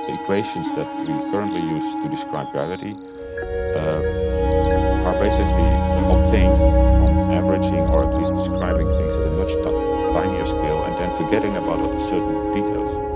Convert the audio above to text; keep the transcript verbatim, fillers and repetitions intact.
the equations that we currently use to describe gravity uh, are basically obtained from averaging or at least describing things at a much t- tinier scale and then forgetting about certain details.